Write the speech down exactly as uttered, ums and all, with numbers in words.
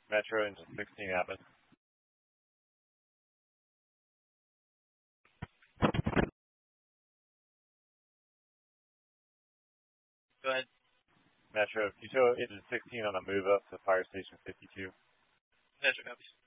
Metro, engine sixteen, admin. Go ahead. Metro, can you show engine sixteen on a move up to fire station fifty-two? Metro copies.